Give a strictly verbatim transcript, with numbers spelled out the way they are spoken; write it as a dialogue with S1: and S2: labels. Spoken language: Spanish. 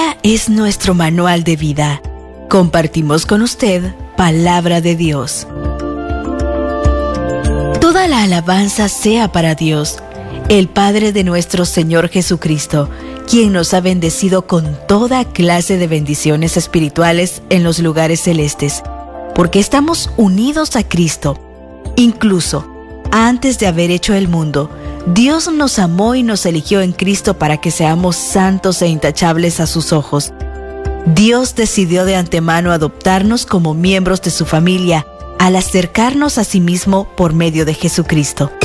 S1: Biblia es nuestro manual de vida. Compartimos con usted Palabra de Dios. Toda la alabanza sea para Dios, el Padre de nuestro Señor Jesucristo, quien nos ha bendecido con toda clase de bendiciones espirituales en los lugares celestes, porque estamos unidos a Cristo. Incluso, antes de haber hecho el mundo, Dios nos amó y nos eligió en Cristo para que seamos santos e intachables a sus ojos. Dios decidió de antemano adoptarnos como miembros de su familia al acercarnos a sí mismo por medio de Jesucristo.